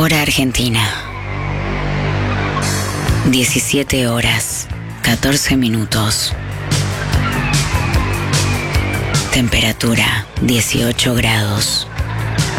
Hora Argentina. 17 horas, 14 minutos. Temperatura 18 grados.